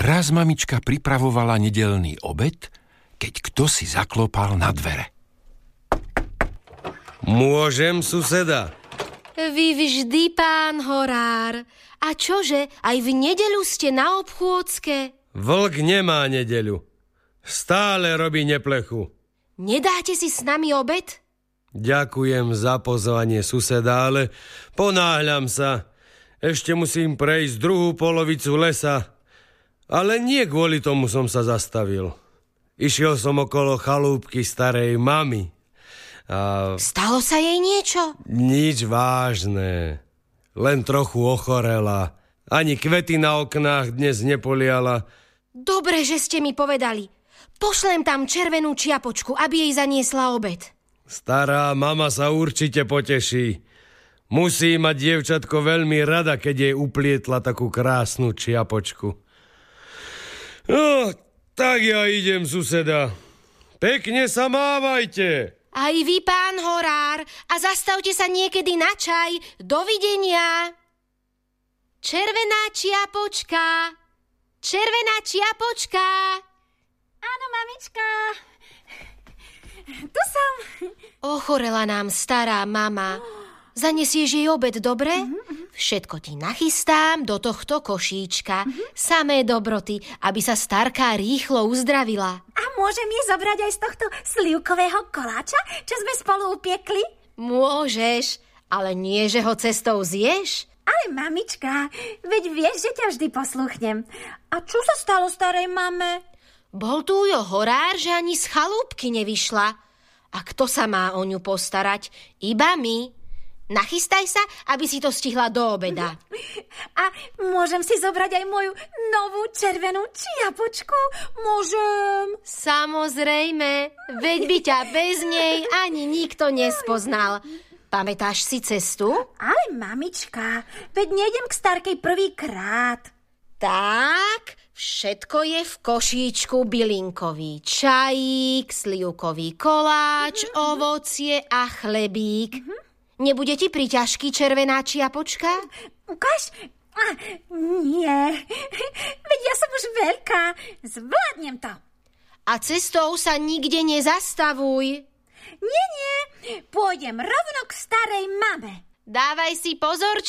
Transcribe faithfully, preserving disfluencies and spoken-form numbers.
Raz mamička pripravovala nedeľný obed, keď kto si zaklopal na dvere. Môžem, suseda? Vy vždy, pán Horár. A čože, aj v nedeľu ste na obchôdzke? Vlk nemá nedeľu. Stále robí neplechu. Nedáte si s nami obed? Ďakujem za pozvanie, suseda, ale ponáhľam sa. Ešte musím prejsť druhú polovicu lesa. Ale nie kvôli tomu som sa zastavil. Išiel som okolo chalúbky starej mamy. A... Stalo sa jej niečo? Nič vážne. Len trochu ochorela. Ani kvety na oknách dnes nepoliala. Dobre, že ste mi povedali. Pošlem tam červenú čiapočku, aby jej zaniesla obed. Stará mama sa určite poteší. Musí mať dievčatko veľmi rada, keď jej uplietla takú krásnu čiapočku. No, tak ja idem, suseda. Pekne sa mávajte. Aj vy, pán Horár, a zastavte sa niekedy na čaj. Dovidenia. Červená čiapočka. Červená čiapočka. Áno, mamička. Tu som. Ochorela nám stará mama. Zanesieš jej obed, dobre? Mm-hmm. Všetko ti nachystám do tohto košíčka. Mm-hmm. Samé dobroty, aby sa starka rýchlo uzdravila. A môžem jej zobrať aj z tohto slivkového koláča, čo sme spolu upiekli? Môžeš, ale nie, že ho cestou zješ. Ale mamička, veď vieš, že ťa vždy posluchnem. A čo sa stalo starej mame? Bol tu jo Horár, že ani z chalúbky nevyšla. A kto sa má o ňu postarať? Iba my. Nachystaj sa, aby si to stihla do obeda. A môžem si zobrať aj moju novú červenú čiapočku? Môžem? Samozrejme, veď by ťa bez nej ani nikto nespoznal. Pamätáš si cestu? Ale mamička, veď nejdem k starkej prvýkrát. Tak, všetko je v košíčku: bylinkový čajík, slivkový koláč, mm-hmm. ovocie a chlebík. Mm-hmm. Nebude ti priťažký červená čiapočka? Ukáž? Ah, nie. Veď ja som už veľká. Zvládnem to. A cestou sa nikde nezastavuj. Nie, nie. Pôjdem rovno k starej mame. Dávaj si pozor,